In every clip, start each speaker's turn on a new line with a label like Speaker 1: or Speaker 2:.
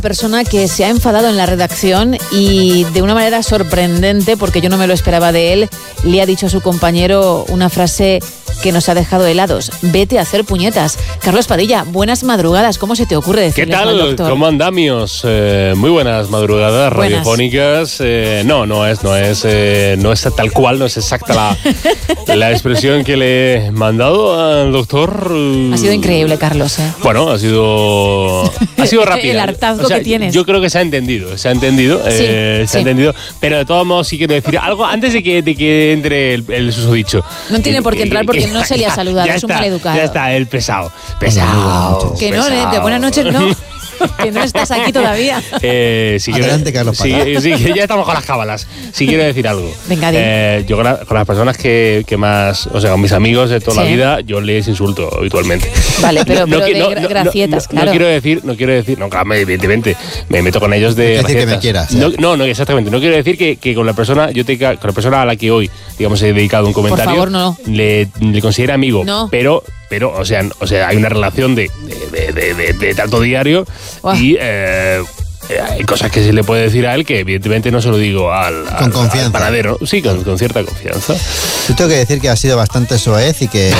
Speaker 1: Persona que se ha enfadado en la redacción y de una manera sorprendente, porque yo no me lo esperaba de él, le ha dicho a su compañero una frase que nos ha dejado helados: vete a hacer puñetas. Carlos Padilla, buenas madrugadas. ¿Cómo se te ocurre decirle
Speaker 2: al doctor? ¿Qué tal? ¿Cómo andamios? Muy buenas madrugadas radiofónicas. No es tal cual, no es exacta la expresión que le he mandado al doctor.
Speaker 1: Ha sido increíble, Carlos.
Speaker 2: Bueno, ha sido rápido.
Speaker 1: El hartazgo que tienes.
Speaker 2: Yo creo que se ha entendido. Se ha entendido, pero de todos modos sí quiero decir algo antes de que entre el susodicho.
Speaker 1: No tiene por qué entrar porque no se le ha saludado, es un maleducado.
Speaker 2: Ya está, el pesado.
Speaker 1: Que no, de buenas noches no. Que no estás aquí todavía.
Speaker 3: Adelante, Carlos.
Speaker 2: Sí, que ya estamos con las cábalas. Si quiero decir algo.
Speaker 1: Venga,
Speaker 2: yo con las personas que más, o sea, con mis amigos de toda la vida, yo les insulto habitualmente.
Speaker 1: Vale, pero gracietas, claro.
Speaker 2: No quiero decir, claro, evidentemente, me meto con ellos de
Speaker 3: gracietas. Que me quieras.
Speaker 2: No, exactamente. No quiero decir que con la persona, con la persona a la que hoy, digamos, he dedicado un comentario,
Speaker 1: por favor, no.
Speaker 2: le considere amigo,
Speaker 1: no.
Speaker 2: pero o sea, hay una relación de trato diario.
Speaker 1: Wow.
Speaker 2: Y hay cosas que se le puede decir a él que evidentemente no se lo digo al panadero. Sí, con cierta confianza.
Speaker 3: Yo tengo que decir que ha sido bastante soez y que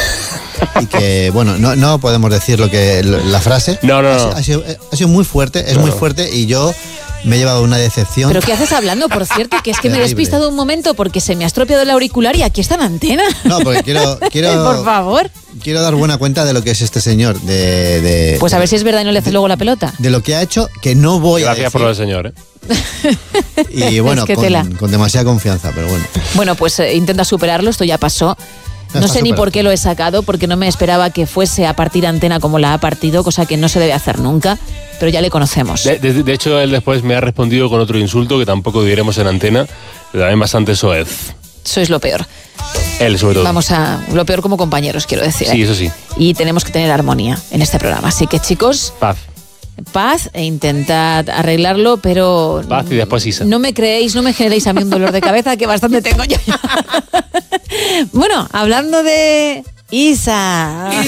Speaker 3: bueno, no podemos decir la frase.
Speaker 2: No.
Speaker 3: Ha sido muy fuerte, muy fuerte, y yo me he llevado una decepción.
Speaker 1: ¿Pero qué haces hablando, por cierto? Que es que me he despistado un momento porque se me ha estropeado el auricular y aquí está en antena.
Speaker 3: No, porque quiero
Speaker 1: por favor.
Speaker 3: Quiero dar buena cuenta de lo que es este señor.
Speaker 1: Pues a ver si es verdad y no le haces luego la pelota.
Speaker 3: De lo que ha hecho, que no voy a decir.
Speaker 2: Gracias por lo del señor,
Speaker 3: Y bueno,
Speaker 1: es que
Speaker 3: con demasiada confianza, pero bueno.
Speaker 1: Bueno, pues intenta superarlo, esto ya pasó. No sé ni por qué lo he sacado, porque no me esperaba que fuese a partir antena como la ha partido, cosa que no se debe hacer nunca, pero ya le conocemos.
Speaker 2: De hecho, él después me ha respondido con otro insulto que tampoco diremos en antena, también bastante soez.
Speaker 1: Sois lo peor.
Speaker 2: Él, sobre todo.
Speaker 1: Vamos a lo peor como compañeros, quiero decir.
Speaker 2: Sí, eso sí.
Speaker 1: Y tenemos que tener armonía en este programa. Así que, chicos, paz e intentad arreglarlo, pero...
Speaker 2: Paz y después Isa.
Speaker 1: No me generéis a mí un dolor de cabeza que bastante tengo yo. Bueno, hablando de Isa...